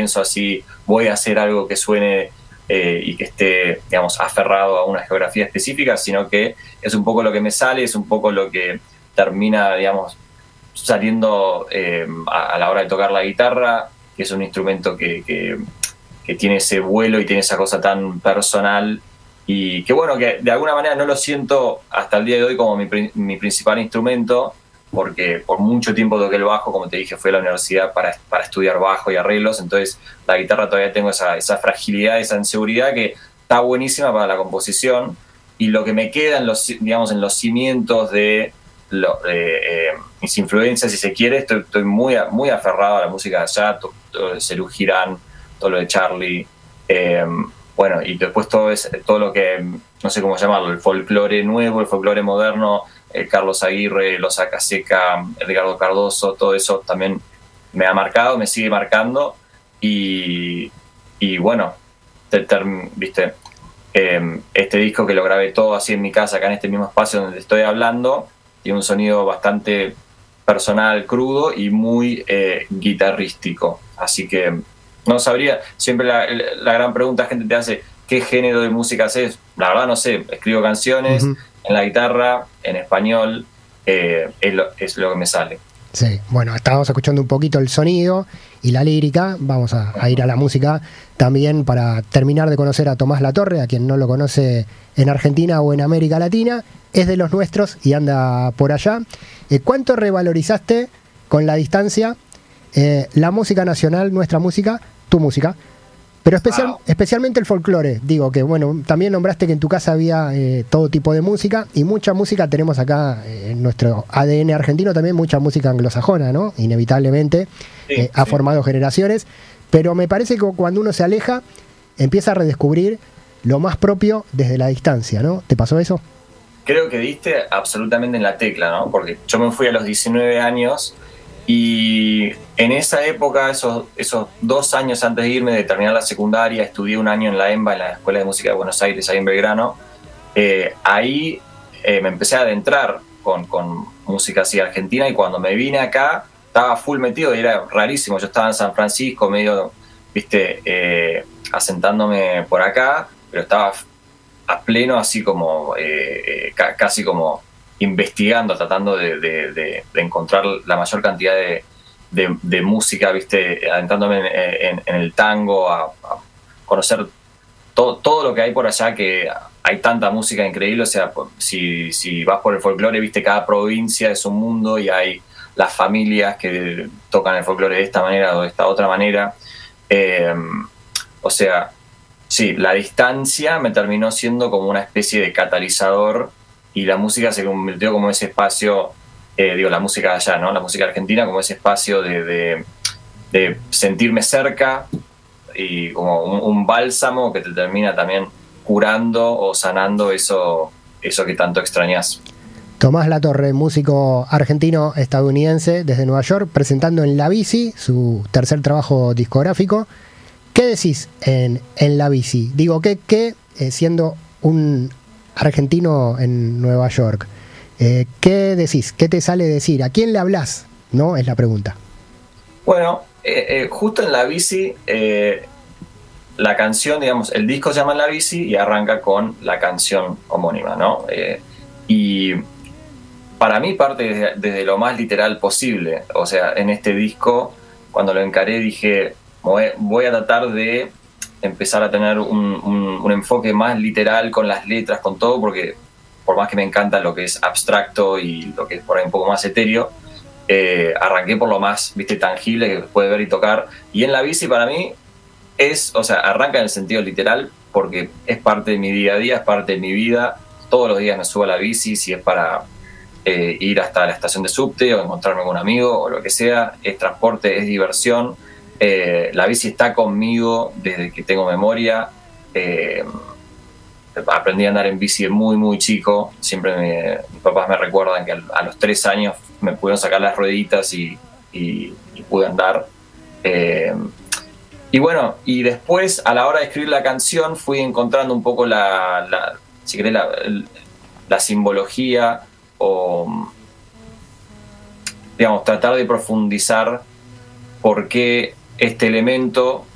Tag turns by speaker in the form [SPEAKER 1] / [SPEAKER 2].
[SPEAKER 1] pienso así, voy a hacer algo que suene y que esté, digamos, aferrado a una geografía específica, sino que es un poco lo que me sale, es un poco lo que termina, digamos, saliendo a la hora de tocar la guitarra, que es un instrumento que tiene ese vuelo y tiene esa cosa tan personal y que bueno, que de alguna manera no lo siento hasta el día de hoy como mi principal instrumento, porque por mucho tiempo toqué el bajo, como te dije, fui a la universidad para estudiar bajo y arreglos, entonces la guitarra todavía tengo esa fragilidad, esa inseguridad que está buenísima para la composición, y lo que me queda en los, digamos, en los cimientos de mis influencias, si se quiere, estoy muy, muy aferrado a la música de allá, todo de Serú Girán, todo lo de Charlie, bueno, y después todo lo que, no sé cómo llamarlo, el folclore nuevo, el folclore moderno, Carlos Aguirre, Los Acaseca, Ricardo Cardoso, todo eso también me ha marcado, me sigue marcando, y bueno, viste, este disco que lo grabé todo así en mi casa, acá en este mismo espacio donde estoy hablando, tiene un sonido bastante personal, crudo y muy guitarrístico, así que no sabría, siempre la gran pregunta la gente te hace, ¿qué género de música haces? La verdad no sé, escribo canciones en la guitarra, en español, es lo que me sale.
[SPEAKER 2] Sí, bueno, estábamos escuchando un poquito el sonido y la lírica, vamos a ir a la música también para terminar de conocer a Tomás Latorre, a quien no lo conoce en Argentina o en América Latina, es de los nuestros y anda por allá. ¿Cuánto revalorizaste con la distancia la música nacional, nuestra música, tu música? Pero especialmente el folclore. Digo que, bueno, también nombraste que en tu casa había todo tipo de música, y mucha música tenemos acá en nuestro ADN argentino, también mucha música anglosajona, ¿no? Inevitablemente, ha formado generaciones, pero me parece que cuando uno se aleja, empieza a redescubrir lo más propio desde la distancia, ¿no? ¿Te pasó eso?
[SPEAKER 1] Creo que diste absolutamente en la tecla, ¿no? Porque yo me fui a los 19 años y en esa época, esos 2 años antes de irme, de terminar la secundaria, estudié un año en la EMBA, en la Escuela de Música de Buenos Aires, ahí en Belgrano. Ahí me empecé a adentrar con música así argentina, y cuando me vine acá estaba full metido y era rarísimo. Yo estaba en San Francisco, medio, viste, asentándome por acá, pero estaba a pleno, así como casi como investigando, tratando de encontrar la mayor cantidad de música, viste, adentrándome en el tango, a conocer todo lo que hay por allá, que hay tanta música increíble. O sea, si vas por el folclore, viste, cada provincia es un mundo y hay las familias que tocan el folclore de esta manera o de esta otra manera. O sea, sí, la distancia me terminó siendo como una especie de catalizador, y la música se convirtió como ese espacio, la música de allá, ¿no? La música argentina como ese espacio de sentirme cerca, y como un bálsamo que te termina también curando o sanando eso que tanto extrañas.
[SPEAKER 2] Tomás Latorre, músico argentino-estadounidense desde Nueva York, presentando en La Bici su tercer trabajo discográfico. ¿Qué decís en La Bici? Digo, ¿qué siendo un argentino en Nueva York, ¿qué decís? ¿Qué te sale decir? ¿A quién le hablás? ¿No? Es la pregunta.
[SPEAKER 1] Bueno, justo en La Bici, la canción, digamos, el disco se llama La Bici y arranca con la canción homónima, ¿no? Y para mí parte desde lo más literal posible. O sea, en este disco, cuando lo encaré, dije, voy a tratar de empezar a tener un enfoque más literal con las letras, con todo, porque por más que me encanta lo que es abstracto y lo que es por ahí un poco más etéreo, arranqué por lo más, viste, tangible que puede ver y tocar. Y en La Bici para mí o sea, arranca en el sentido literal, porque es parte de mi día a día, es parte de mi vida. Todos los días me subo a la bici, si es para ir hasta la estación de subte o encontrarme con un amigo o lo que sea. Es transporte, es diversión. La bici está conmigo desde que tengo memoria. Aprendí a andar en bici de muy, muy chico. Siempre mis papás me recuerdan que a los 3 años me pudieron sacar las rueditas y pude andar. Y bueno, y después a la hora de escribir la canción fui encontrando un poco si querés, la simbología, o digamos, tratar de profundizar por qué este elemento